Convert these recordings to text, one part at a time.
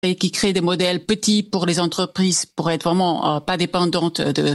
et qui crée des modèles petits pour les entreprises pour être vraiment pas dépendantes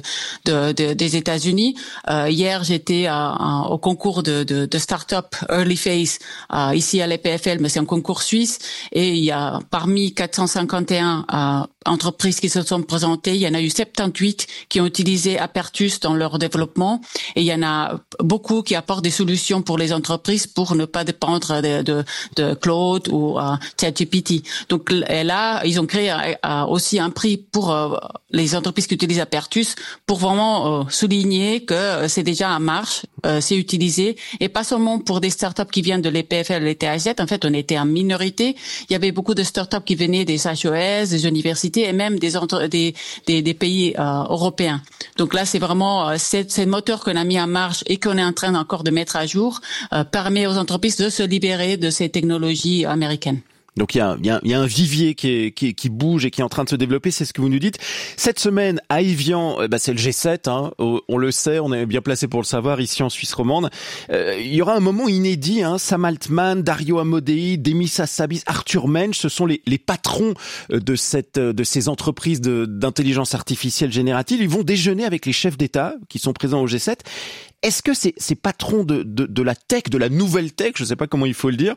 des États-Unis. Hier, j'étais au concours de start-up Early Phase ici à l'EPFL, mais c'est un concours suisse, et il y a parmi 451 entreprises qui se sont présentées, il y en a eu 78 qui ont utilisé Apertus dans leur développement, et il y en a beaucoup qui apportent des solutions pour les entreprises pour ne pas dépendre de Claude ou ChatGPT. Donc là, ils ont créé aussi un prix pour les entreprises qui utilisent Apertus pour vraiment souligner que c'est déjà en marche, c'est utilisé, et pas seulement pour des startups qui viennent de l'EPFL et l'ETHZ. En fait, on était en minorité. Il y avait beaucoup de startups qui venaient des HES, des universités et même des pays européens. Donc là, c'est vraiment ces moteurs qu'on a mis en marche et qu'on est en train encore de mettre à jour permet aux entreprises de se libérer de ces technologies américaines. Donc il y a un vivier qui bouge et qui est en train de se développer, c'est ce que vous nous dites. Cette semaine à Évian, c'est le G7, hein, on le sait, on est bien placé pour le savoir ici en Suisse romande. Il y aura un moment inédit, hein, Sam Altman, Dario Amodei, Demis Hassabis, Arthur Mensch, ce sont les patrons de ces entreprises d'intelligence artificielle générative. Ils vont déjeuner avec les chefs d'État qui sont présents au G7. Est-ce que ces patrons de la tech, de la nouvelle tech, je ne sais pas comment il faut le dire,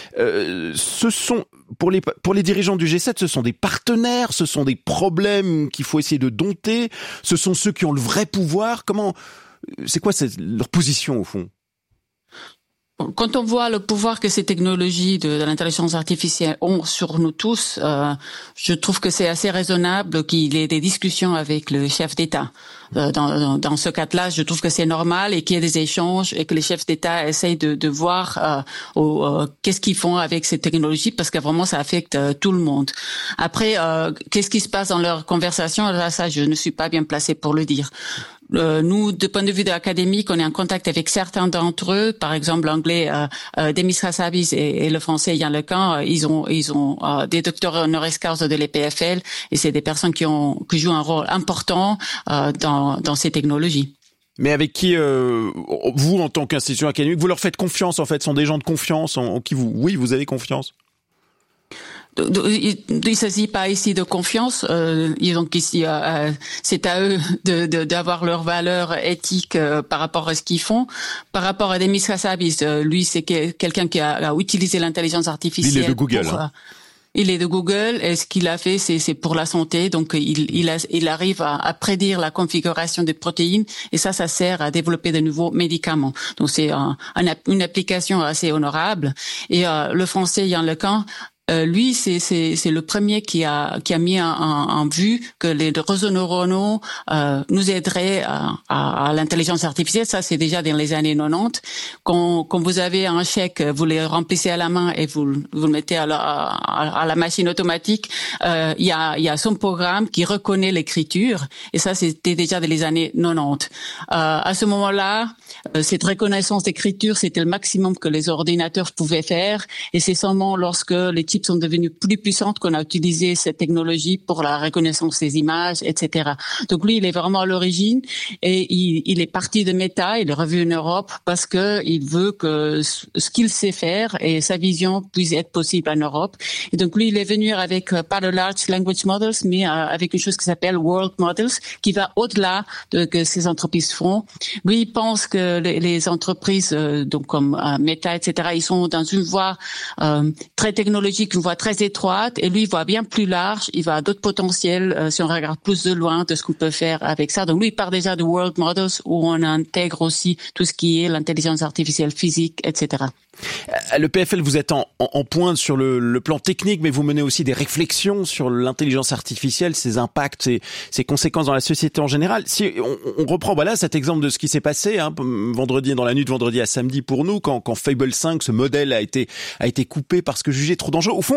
ce sont pour les dirigeants du G7, ce sont des partenaires, ce sont des problèmes qu'il faut essayer de dompter, ce sont ceux qui ont le vrai pouvoir. C'est quoi leur position au fond? Quand on voit le pouvoir que ces technologies de l'intelligence artificielle ont sur nous tous, je trouve que c'est assez raisonnable qu'il y ait des discussions avec le chef d'État. Dans ce cas-là, je trouve que c'est normal et qu'il y ait des échanges et que les chefs d'État essayent de voir qu'est-ce qu'ils font avec ces technologies, parce que vraiment ça affecte tout le monde. Après, qu'est-ce qui se passe dans leurs conversations, là, ça je ne suis pas bien placée pour le dire. Nous, de point de vue de l'académique, on est en contact avec certains d'entre eux. Par exemple, l'anglais Demis Hassabis et le français Yann Lecan, ils ont des docteurs honoris causa de l'EPFL, et c'est des personnes qui jouent un rôle important dans ces technologies. Mais avec qui vous, en tant qu'institution académique, vous leur faites confiance, en fait, sont des gens de confiance en qui vous avez confiance? Il ne s'agit pas ici de confiance. Donc ici, c'est à eux d'avoir leurs valeurs éthiques par rapport à ce qu'ils font. Par rapport à Demis Hassabis, lui, c'est quelqu'un qui a utilisé l'intelligence artificielle. Il est de Google. Il est de Google, et ce qu'il a fait, c'est pour la santé. Donc, il arrive à prédire la configuration des protéines, et ça sert à développer de nouveaux médicaments. Donc, c'est une application assez honorable. Et le français Yann Lecan, lui, c'est le premier qui a mis en vue que les réseaux neuronaux nous aideraient à l'intelligence artificielle. Ça, c'est déjà dans les années 90. Quand vous avez un chèque, vous le remplissez à la main et vous le mettez à la machine automatique. Il y a son programme qui reconnaît l'écriture, et ça, c'était déjà dans les années 90. À ce moment-là, cette reconnaissance d'écriture, c'était le maximum que les ordinateurs pouvaient faire, et c'est seulement lorsque les chips sont devenus plus puissantes qu'on a utilisé cette technologie pour la reconnaissance des images, etc. Donc lui, il est vraiment à l'origine, et il est parti de Meta, il est revenu en Europe parce que il veut que ce qu'il sait faire et sa vision puisse être possible en Europe. Et donc lui, il est venu avec pas de large language models, mais avec une chose qui s'appelle world models, qui va au-delà de que ces entreprises font. Lui, il pense que les entreprises, donc comme Meta, etc., ils sont dans une voie très technologique, une voie très étroite, et lui, il voit bien plus large, il va à d'autres potentiels si on regarde plus de loin de ce qu'on peut faire avec ça. Donc lui, il part déjà de world models où on intègre aussi tout ce qui est l'intelligence artificielle physique, etc. Le PFL, vous êtes en pointe sur le plan technique, mais vous menez aussi des réflexions sur l'intelligence artificielle, ses impacts, ses conséquences dans la société en général. Si on reprend cet exemple de ce qui s'est passé vendredi, dans la nuit de vendredi à samedi pour nous, quand Fable 5, ce modèle a été coupé parce que jugé trop dangereux. Au fond,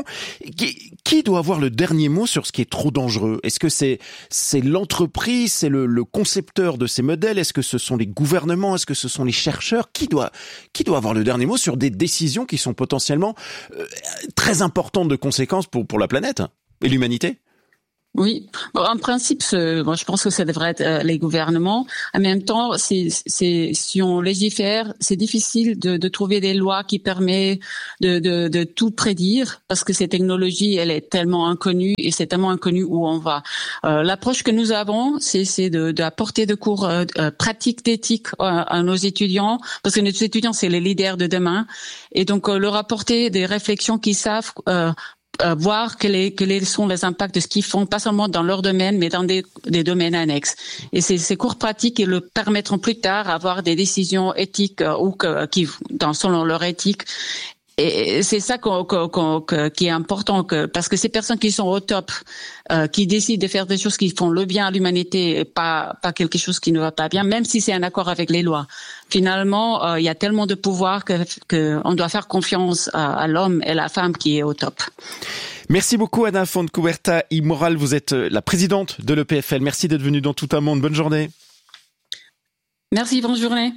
qui doit avoir le dernier mot sur ce qui est trop dangereux? Est-ce que c'est l'entreprise, c'est le concepteur de ces modèles? Est-ce que ce sont les gouvernements? Est-ce que ce sont les chercheurs? Qui doit avoir le dernier mot sur des décisions qui sont potentiellement très importantes de conséquences pour la planète et l'humanité? Oui, bon, en principe, moi je pense que ça devrait être les gouvernements. En même temps, si on légifère, c'est difficile de trouver des lois qui permettent de tout prédire, parce que cette technologie, elle est tellement inconnue et c'est tellement inconnu où on va. L'approche que nous avons, c'est d'apporter de cours pratiques d'éthique à nos étudiants, parce que nos étudiants, c'est les leaders de demain, et donc leur apporter des réflexions qu'ils savent. Voir quels sont les impacts de ce qu'ils font, pas seulement dans leur domaine, mais dans des domaines annexes. Et ces cours pratiques, ils le permettront plus tard d'avoir des décisions éthiques selon leur éthique. Et c'est ça qui est important, parce que ces personnes qui sont au top, qui décident de faire des choses qui font le bien à l'humanité, et pas quelque chose qui ne va pas bien, même si c'est un accord avec les lois. Finalement, il y a tellement de pouvoir que on doit faire confiance à l'homme et la femme qui est au top. Merci beaucoup Anna Fontcuberta y Moral, vous êtes la présidente de l'EPFL. Merci d'être venue dans Tout un monde. Bonne journée. Merci, bonne journée.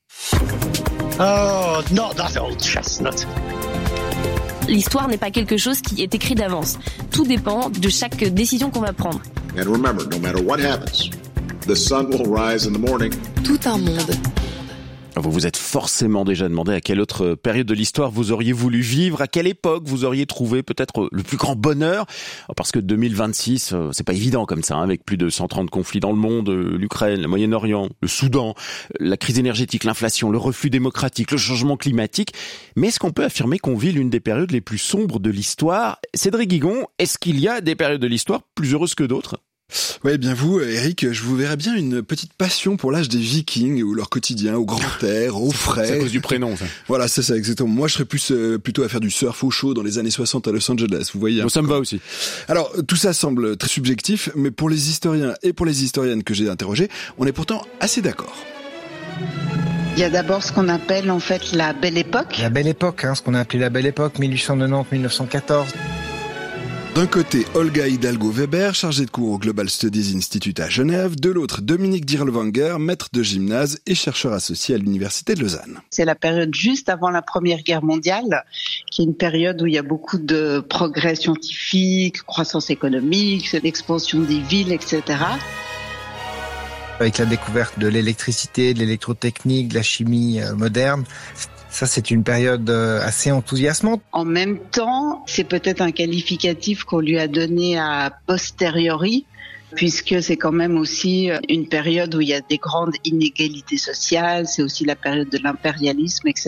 Oh, not that old chestnut. L'histoire n'est pas quelque chose qui est écrit d'avance. Tout dépend de chaque décision qu'on va prendre. And remember, no matter what happens, the sun will rise in the morning. Tout un monde. Vous vous êtes forcément déjà demandé à quelle autre période de l'histoire vous auriez voulu vivre, à quelle époque vous auriez trouvé peut-être le plus grand bonheur. Parce que 2026, c'est pas évident comme ça, hein, avec plus de 130 conflits dans le monde, l'Ukraine, le Moyen-Orient, le Soudan, la crise énergétique, l'inflation, le reflux démocratique, le changement climatique. Mais est-ce qu'on peut affirmer qu'on vit l'une des périodes les plus sombres de l'histoire? Cédric Guigon, est-ce qu'il y a des périodes de l'histoire plus heureuses que d'autres? Ouais, bien vous, Eric, je vous verrais bien une petite passion pour l'âge des Vikings ou leur quotidien au grand air, au frais. C'est à cause du prénom, ça. Voilà, c'est ça, exactement. Moi, je serais plutôt à faire du surf au chaud dans les années 60 à Los Angeles, vous voyez. Ça me va aussi. Alors, tout ça semble très subjectif, mais pour les historiens et pour les historiennes que j'ai interrogés, on est pourtant assez d'accord. Il y a d'abord ce qu'on appelle en fait la Belle Époque. La Belle Époque, ce qu'on a appelé la Belle Époque, 1890-1914. D'un côté, Olga Hidalgo Weber, chargée de cours au Global Studies Institute à Genève. De l'autre, Dominique Dirlewanger, maître de gymnase et chercheur associé à l'Université de Lausanne. C'est la période juste avant la Première Guerre mondiale, qui est une période où il y a beaucoup de progrès scientifique, croissance économique, l'expansion des villes, etc. Avec la découverte de l'électricité, de l'électrotechnique, de la chimie moderne. Ça, c'est une période assez enthousiasmante. En même temps, c'est peut-être un qualificatif qu'on lui a donné a posteriori, puisque c'est quand même aussi une période où il y a des grandes inégalités sociales, c'est aussi la période de l'impérialisme, etc.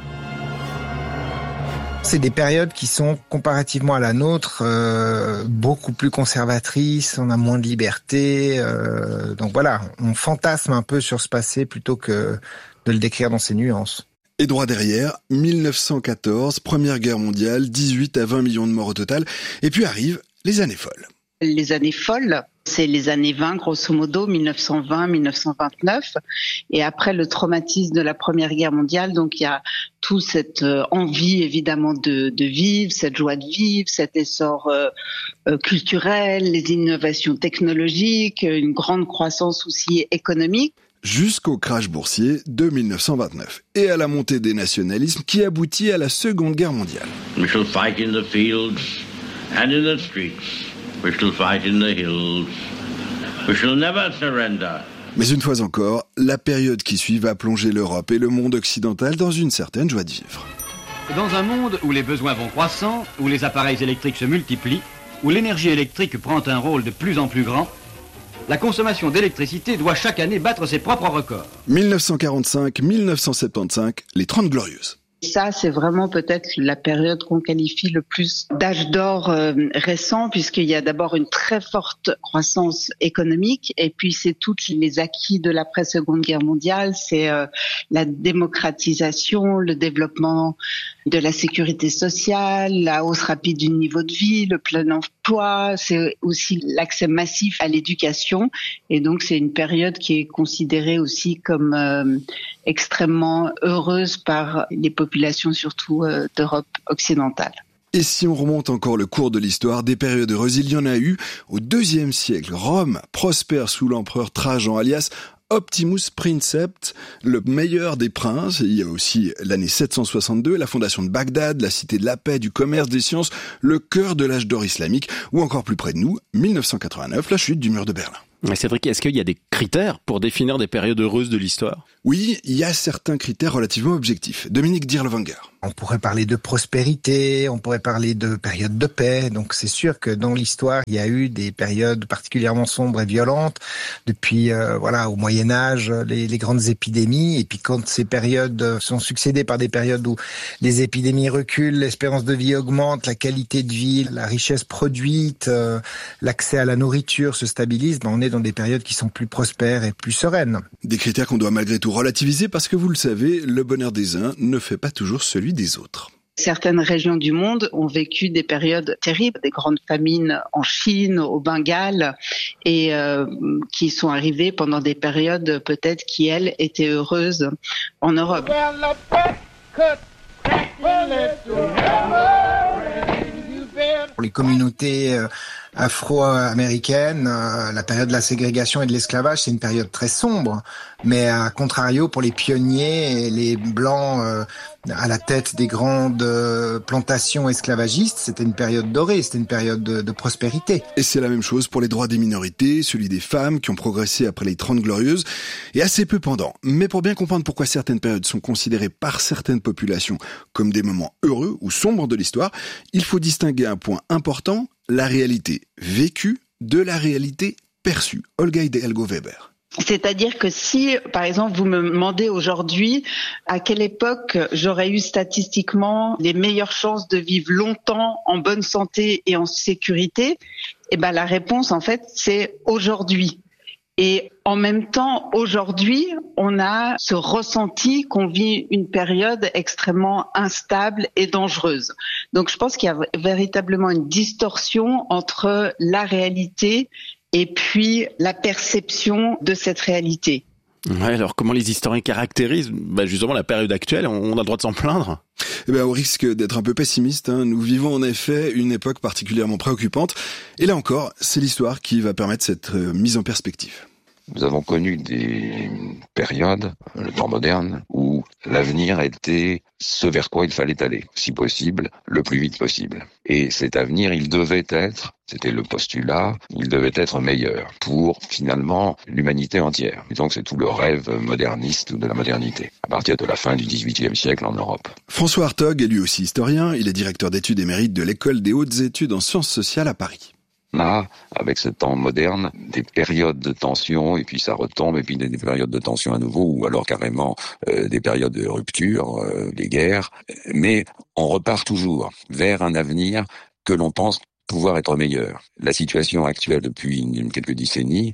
C'est des périodes qui sont, comparativement à la nôtre, beaucoup plus conservatrices, on a moins de liberté. Donc voilà, on fantasme un peu sur ce passé plutôt que de le décrire dans ses nuances. Et droit derrière, 1914, Première Guerre mondiale, 18 à 20 millions de morts au total. Et puis arrivent les années folles. Les années folles, c'est les années 20, grosso modo, 1920-1929. Et après le traumatisme de la Première Guerre mondiale, donc il y a toute cette envie, évidemment, de vivre, cette joie de vivre, cet essor culturel, les innovations technologiques, une grande croissance aussi économique. Jusqu'au crash boursier de 1929 et à la montée des nationalismes qui aboutit à la Seconde Guerre mondiale. We shall fight in the fields and in the streets. We shall fight in the hills. We shall never surrender. Mais une fois encore, la période qui suit va plonger l'Europe et le monde occidental dans une certaine joie de vivre. Dans un monde où les besoins vont croissant, où les appareils électriques se multiplient, où l'énergie électrique prend un rôle de plus en plus grand, la consommation d'électricité doit chaque année battre ses propres records. 1945-1975, les 30 Glorieuses. Ça, c'est vraiment peut-être la période qu'on qualifie le plus d'âge d'or récent, puisqu'il y a d'abord une très forte croissance économique, et puis c'est tous les acquis de l'après-Seconde Guerre mondiale, c'est la démocratisation, le développement de la sécurité sociale, la hausse rapide du niveau de vie, le plein emploi, c'est aussi l'accès massif à l'éducation, et donc c'est une période qui est considérée aussi comme extrêmement heureuse par les populations, surtout d'Europe occidentale. Et si on remonte encore le cours de l'histoire, des périodes heureuses, il y en a eu au IIe siècle. Rome prospère sous l'empereur Trajan, alias Optimus Princeps, le meilleur des princes. Il y a aussi l'année 762, la fondation de Bagdad, la cité de la paix, du commerce, des sciences, le cœur de l'âge d'or islamique, ou encore plus près de nous, 1989, la chute du mur de Berlin. Cédric, est-ce qu'il y a des critères pour définir des périodes heureuses de l'histoire ? Oui, il y a certains critères relativement objectifs. Dominique Dirlewanger. On pourrait parler de prospérité, on pourrait parler de périodes de paix. Donc c'est sûr que dans l'histoire, il y a eu des périodes particulièrement sombres et violentes. Depuis au Moyen-Âge, les grandes épidémies. Et puis quand ces périodes sont succédées par des périodes où les épidémies reculent, l'espérance de vie augmente, la qualité de vie, la richesse produite, l'accès à la nourriture se stabilise, on est dans des périodes qui sont plus prospères et plus sereines. Des critères qu'on doit malgré tout relativiser parce que vous le savez, le bonheur des uns ne fait pas toujours celui des autres. Certaines régions du monde ont vécu des périodes terribles, des grandes famines en Chine, au Bengale, et qui sont arrivées pendant des périodes peut-être qui, elles, étaient heureuses en Europe. Pour les communautés afro-américaines, la période de la ségrégation et de l'esclavage, c'est une période très sombre. Mais à contrario, pour les pionniers et les blancs à la tête des grandes plantations esclavagistes, c'était une période dorée, c'était une période de prospérité. Et c'est la même chose pour les droits des minorités, celui des femmes qui ont progressé après les 30 Glorieuses, et assez peu pendant. Mais pour bien comprendre pourquoi certaines périodes sont considérées par certaines populations comme des moments heureux ou sombres de l'histoire, il faut distinguer un point important, la réalité vécue de la réalité perçue. Olga Hidalgo-Weber. C'est-à-dire que si, par exemple, vous me demandez aujourd'hui à quelle époque j'aurais eu statistiquement les meilleures chances de vivre longtemps en bonne santé et en sécurité, la réponse, en fait, c'est aujourd'hui. Et en même temps, aujourd'hui, on a ce ressenti qu'on vit une période extrêmement instable et dangereuse. Donc je pense qu'il y a véritablement une distorsion entre la réalité et puis la perception de cette réalité. Ouais, alors comment les historiens caractérisent justement la période actuelle ? On a le droit de s'en plaindre ? Au risque d'être un peu pessimiste, nous vivons en effet une époque particulièrement préoccupante. Et là encore, c'est l'histoire qui va permettre cette mise en perspective. Nous avons connu des périodes, le temps moderne, où l'avenir était ce vers quoi il fallait aller, si possible, le plus vite possible. Et cet avenir, il devait être, c'était le postulat, il devait être meilleur pour, finalement, l'humanité entière. Et donc c'est tout le rêve moderniste de la modernité, à partir de la fin du XVIIIe siècle en Europe. François Hartog est lui aussi historien, il est directeur d'études émérite de l'École des hautes études en sciences sociales à Paris. On a, avec ce temps moderne, des périodes de tension, et puis ça retombe, et puis des périodes de tension à nouveau, ou alors carrément des périodes de rupture, les guerres. Mais on repart toujours vers un avenir que l'on pense pouvoir être meilleur. La situation actuelle depuis quelques décennies,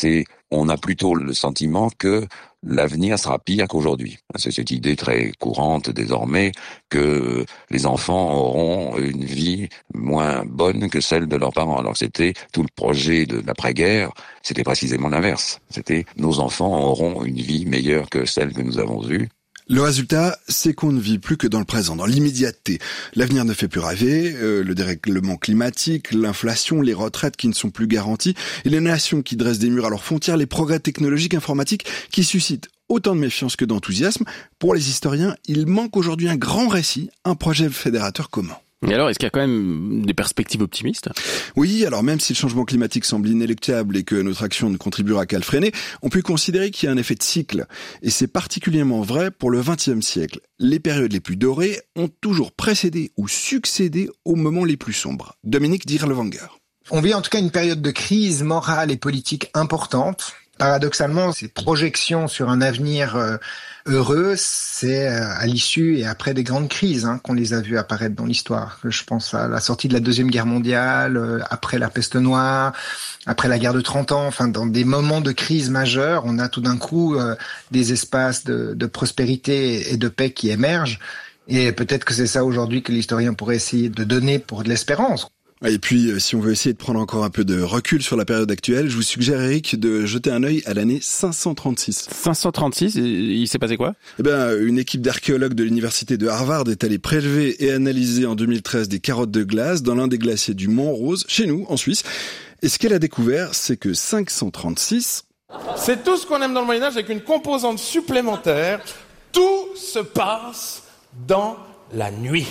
on a plutôt le sentiment que l'avenir sera pire qu'aujourd'hui. C'est cette idée très courante désormais que les enfants auront une vie moins bonne que celle de leurs parents. Alors c'était tout le projet de l'après-guerre, c'était précisément l'inverse. C'était nos enfants auront une vie meilleure que celle que nous avons eue. Le résultat, c'est qu'on ne vit plus que dans le présent, dans l'immédiateté. L'avenir ne fait plus rêver, le dérèglement climatique, l'inflation, les retraites qui ne sont plus garanties, et les nations qui dressent des murs à leurs frontières, les progrès technologiques informatiques qui suscitent autant de méfiance que d'enthousiasme. Pour les historiens, il manque aujourd'hui un grand récit, un projet fédérateur commun. Et alors, est-ce qu'il y a quand même des perspectives optimistes ? Oui, alors même si le changement climatique semble inéluctable et que notre action ne contribuera qu'à le freiner, on peut considérer qu'il y a un effet de cycle. Et c'est particulièrement vrai pour le XXe siècle. Les périodes les plus dorées ont toujours précédé ou succédé aux moments les plus sombres. Dominique Dirlewanger. On vit en tout cas une période de crise morale et politique importante. Paradoxalement, ces projections sur un avenir heureux, c'est à l'issue et après des grandes crises qu'on les a vues apparaître dans l'histoire. Je pense à la sortie de la Deuxième Guerre mondiale, après la peste noire, après la guerre de 30 ans, dans des moments de crise majeure, on a tout d'un coup des espaces de prospérité et de paix qui émergent. Et peut-être que c'est ça aujourd'hui que l'historien pourrait essayer de donner pour de l'espérance. Et puis, si on veut essayer de prendre encore un peu de recul sur la période actuelle, je vous suggère, Eric, de jeter un œil à l'année 536. 536, il s'est passé quoi ? Une équipe d'archéologues de l'université de Harvard est allée prélever et analyser en 2013 des carottes de glace dans l'un des glaciers du Mont Rose, chez nous, en Suisse. Et ce qu'elle a découvert, c'est que 536, C'est tout ce qu'on aime dans le Moyen-Âge avec une composante supplémentaire. Tout se passe dans la nuit.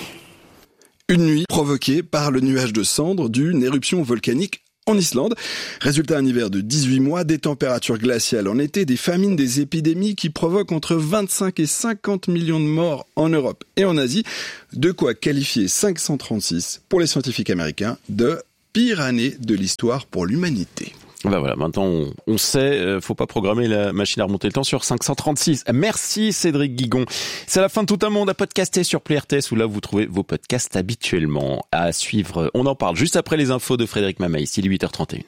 Une nuit provoquée par le nuage de cendres d'une éruption volcanique en Islande. Résultat, un hiver de 18 mois, des températures glaciales en été, des famines, des épidémies qui provoquent entre 25 et 50 millions de morts en Europe et en Asie. De quoi qualifier 536 pour les scientifiques américains de pire année de l'histoire pour l'humanité. Ben voilà, maintenant on sait, faut pas programmer la machine à remonter le temps sur 536. Merci Cédric Guigon. C'est la fin de Tout un monde à podcaster sur Play RTS où là vous trouvez vos podcasts habituellement. À suivre, on en parle juste après les infos de Frédéric Mamaïs, il est 8h31.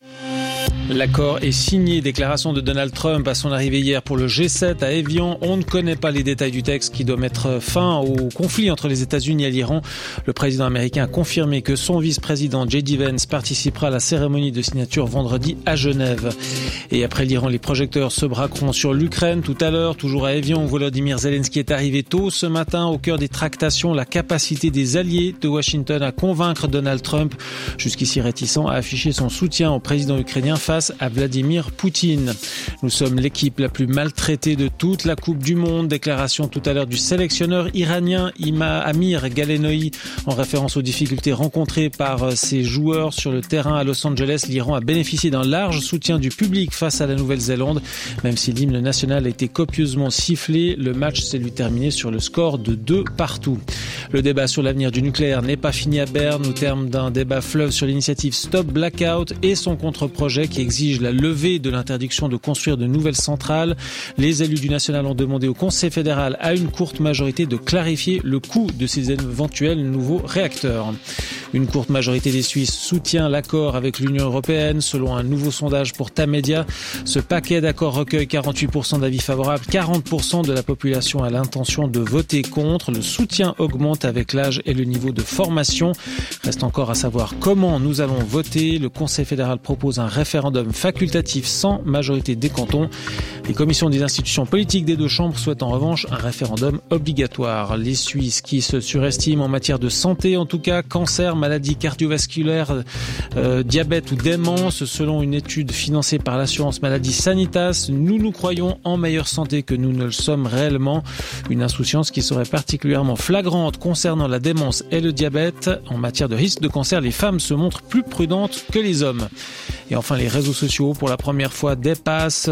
L'accord est signé, déclaration de Donald Trump à son arrivée hier pour le G7 à Évian. On ne connaît pas les détails du texte qui doit mettre fin au conflit entre les États-Unis et l'Iran. Le président américain a confirmé que son vice-président J.D. Vance participera à la cérémonie de signature vendredi à Genève. Et après l'Iran, les projecteurs se braqueront sur l'Ukraine tout à l'heure. Toujours à Évian, où Volodymyr Zelensky est arrivé tôt ce matin au cœur des tractations. La capacité des alliés de Washington à convaincre Donald Trump, jusqu'ici réticent à afficher son soutien au président ukrainien face à Vladimir Poutine. Nous sommes l'équipe la plus maltraitée de toute la Coupe du Monde. Déclaration tout à l'heure du sélectionneur iranien Amir Galenoï en référence aux difficultés rencontrées par ses joueurs sur le terrain à Los Angeles. L'Iran a bénéficié d'un large soutien du public face à la Nouvelle-Zélande. Même si l'hymne national a été copieusement sifflé, le match s'est lui terminé sur le score de 2-2. Le débat sur l'avenir du nucléaire n'est pas fini à Berne au terme d'un débat fleuve sur l'initiative Stop Blackout et son contre-projet qui exige la levée de l'interdiction de construire de nouvelles centrales. Les élus du National ont demandé au Conseil fédéral à une courte majorité de clarifier le coût de ces éventuels nouveaux réacteurs. Une courte majorité des Suisses soutient l'accord avec l'Union européenne. Selon un nouveau sondage pour Tamedia, ce paquet d'accords recueille 48% d'avis favorables, 40% de la population a l'intention de voter contre. Le soutien augmente avec l'âge et le niveau de formation. Reste encore à savoir comment nous allons voter. Le Conseil fédéral propose un référendum facultatif sans majorité des cantons. Les commissions des institutions politiques des deux chambres souhaitent en revanche un référendum obligatoire. Les Suisses qui se surestiment en matière de santé, en tout cas cancer, maladies cardiovasculaires, diabète ou démence, selon une étude financée par l'assurance maladie Sanitas, nous croyons en meilleure santé que nous ne le sommes réellement. Une insouciance qui serait particulièrement flagrante concernant la démence et le diabète. En matière de risque de cancer, les femmes se montrent plus prudentes que les hommes. Et enfin, les réseaux sociaux, pour la première fois, dépassent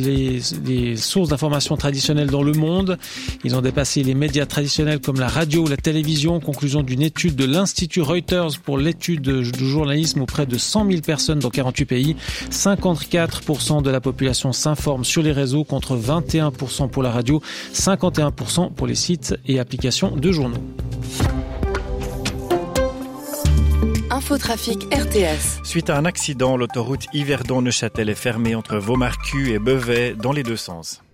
les sources d'information traditionnelles dans le monde. Ils ont dépassé les médias traditionnels comme la radio ou la télévision. Conclusion d'une étude de l'Institut Reuters pour l'étude du journalisme auprès de 100 000 personnes dans 48 pays. 54% de la population s'informe sur les réseaux contre 21% pour la radio, 51% pour les sites et applications de journaux. Infotrafic RTS. Suite à un accident, l'autoroute Yverdon-Neuchâtel est fermée entre Vaumarcus et Beauvais dans les deux sens.